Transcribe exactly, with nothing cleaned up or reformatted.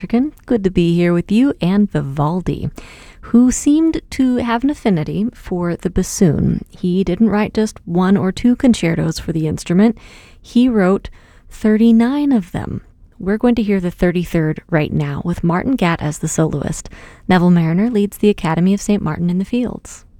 Good to be here with you and Vivaldi, who seemed to have an affinity for the bassoon. He didn't write just one or two concertos for the instrument. He wrote thirty-nine of them. We're going to hear the thirty-third right now with Martin Gatt as the soloist. Neville Marriner leads the Academy of Saint Martin in the Fields.